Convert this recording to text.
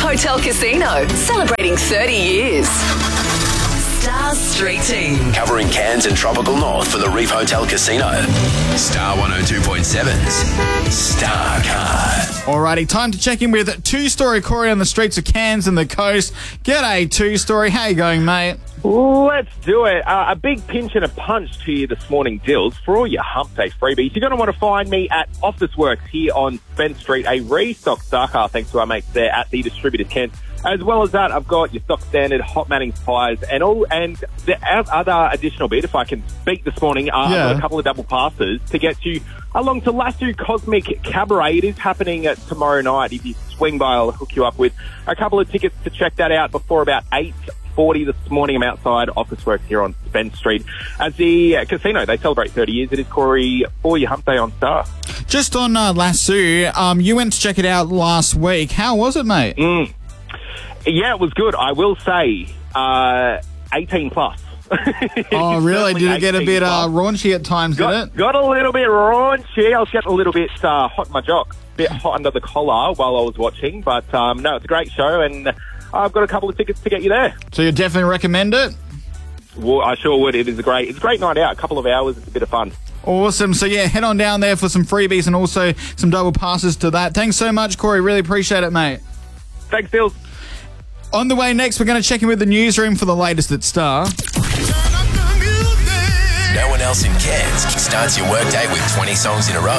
Hotel Casino, celebrating 30 years. Star Street Team. Covering Cairns and Tropical North for the Reef Hotel Casino. Star 102.7's Star Card. Alrighty, time to check in with two-story Corey on the streets of Cairns and the coast. G'day, two-story. How you going, mate? Let's do it. A big pinch and a punch to you this morning, Dills. For all your Hump Day freebies, you're going to want to find me at Office Works here on Spence Street, a restock Star Car, thanks to our mates there at the Distributors Cairns. As well as that, I've got your stock standard Hot Manning's pies and the other additional bit, if I can speak this morning, I've got a couple of double passes to get you along to Lasso Cosmic Cabaret. It is happening tomorrow night. If you swing by, I'll hook you up with a couple of tickets to check that out before about 8:40 this morning. I'm outside Office Works here on Spence Street. As the casino, they celebrate 30 years. It is Corey for your Hump Day on Star. Just on Lasso, you went to check it out last week. How was it, mate? Yeah, it was good. I will say 18 plus. Oh, really? Did it get a bit raunchy at times, did it? Got a little bit raunchy. I was getting a little bit hot in my jock, a bit hot under the collar while I was watching. But, no, it's a great show, and I've got a couple of tickets to get you there. So you definitely recommend it? Well, I sure would. It's a great night out. A couple of hours. It's a bit of fun. Awesome. So, yeah, head on down there for some freebies and also some double passes to that. Thanks so much, Corey. Really appreciate it, mate. Thanks, Dills. On the way next, we're going to check in with the newsroom for the latest at Star. No one else in Cairns starts your workday with 20 songs in a row.